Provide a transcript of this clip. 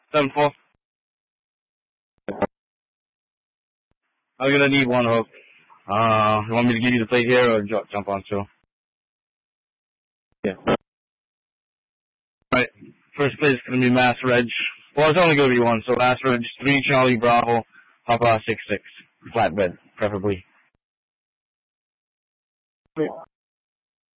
7-4. I'm gonna need one hook. You want me to give you the plate here or jump on two? Yeah. Alright. First plate is gonna be Mass Reg. Well, it's only gonna be one, so Mass Reg 3 Charlie Bravo, Papa 6-6. Flatbed, preferably. Wait.